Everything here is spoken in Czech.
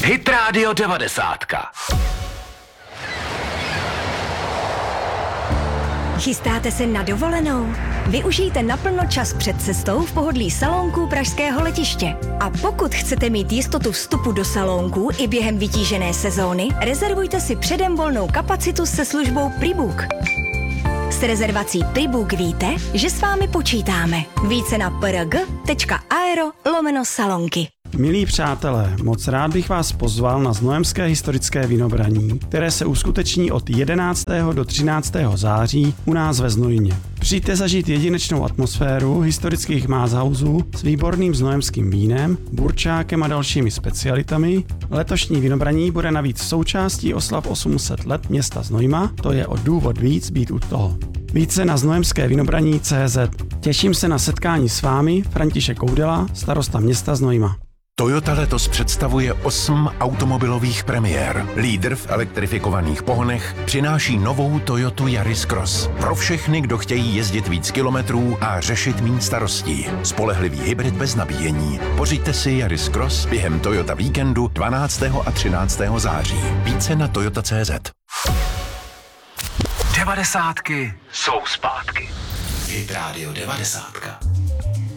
Hit Radio 90. Chystáte se na dovolenou? Využijte naplno čas před cestou v pohodlí salónků pražského letiště. A pokud chcete mít jistotu vstupu do salónků i během vytížené sezóny, rezervujte si předem volnou kapacitu se službou Prebook. S rezervací Prebook víte, že s vámi počítáme. Více na prg.aero/salonky. Milí přátelé, moc rád bych vás pozval na Znojemské historické vinobraní, které se uskuteční od 11. do 13. září u nás ve Znojmě. Přijďte zažít jedinečnou atmosféru historických mázhausů s výborným znojemským vínem, burčákem a dalšími specialitami. Letošní vinobraní bude navíc součástí oslav 800 let města Znojma, to je o důvod víc být u toho. Více na znojemskévinobraní.cz. Těším se na setkání s vámi, František Koudela, starosta města Znojma. Toyota letos představuje 8 automobilových premiér. Lídr v elektrifikovaných pohonech přináší novou Toyotu Yaris Cross. Pro všechny, kdo chtějí jezdit víc kilometrů a řešit méně starostí. Spolehlivý hybrid bez nabíjení. Pořiďte si Yaris Cross během Toyota víkendu 12. a 13. září. Více na toyota.cz. 90 jsou zpátky. Hit Radio 90.